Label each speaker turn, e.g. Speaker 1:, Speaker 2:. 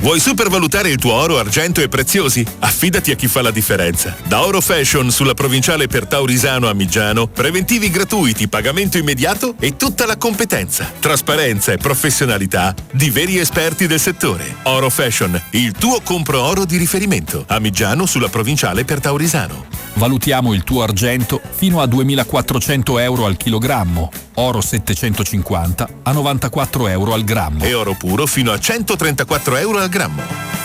Speaker 1: Vuoi supervalutare il tuo oro, argento e preziosi? Affidati a chi fa la differenza. Da Oro Fashion sulla provinciale per Taurisano a Migiano, preventivi gratuiti, pagamento immediato e tutta la competenza, trasparenza e professionalità di veri esperti del settore. Oro Fashion, il tuo compro oro di riferimento. A Migiano sulla provinciale per Taurisano.
Speaker 2: Valutiamo il tuo argento fino a 2.400 euro al chilogrammo, oro 750 a 94 euro al grammo
Speaker 1: e oro puro fino a 134 euro al grammo.